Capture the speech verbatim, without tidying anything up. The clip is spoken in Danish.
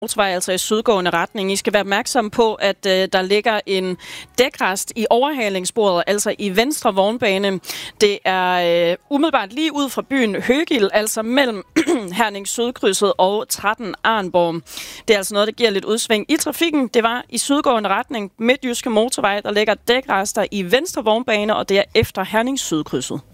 motorvej, altså i sydgående retning. I skal være opmærksom på, at øh, der ligger en dækrest i overhalingssporet, altså i venstre vognbane. Det er øh, umiddelbart lige ud fra byen Høgild, altså mellem Herning Sydkrydset og tretten Arnborg. Det er altså noget, der giver lidt udsving i trafikken. Det var i sydgående retning, Midtjyske Motorvej, der ligger dækrester i venstre vognbane, og det er efter Herning Sydkrydset.